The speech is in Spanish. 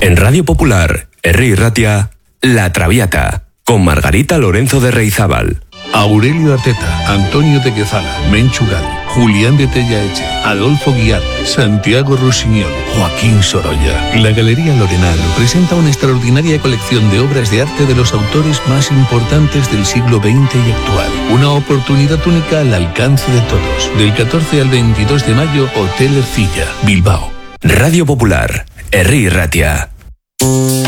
En Radio Popular, Herri y Ratia, La Traviata, con Margarita Lorenzo de Reizábal. Aurelio Arteta, Antonio de Quezala, Menchu Gal, Julián de Tellaeche, Adolfo Guiar, Santiago Rusiñol, Joaquín Sorolla. La Galería Lorenal presenta una extraordinaria colección de obras de arte de los autores más importantes del siglo XX y actual. Una oportunidad única al alcance de todos. Del 14 al 22 de mayo, Hotel Ercilla, Bilbao. Radio Popular, Herri y Ratia.